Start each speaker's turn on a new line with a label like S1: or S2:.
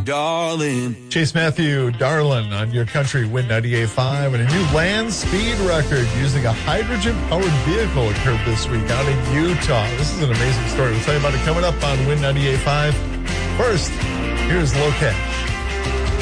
S1: darling.
S2: Chase Matthew, Darlin' on your country Win 98.5, and a new land speed record using a hydrogen-powered vehicle occurred this week out in Utah. This is an amazing story. We'll tell you about it coming up on Win 98.5. First, here's Low Cat.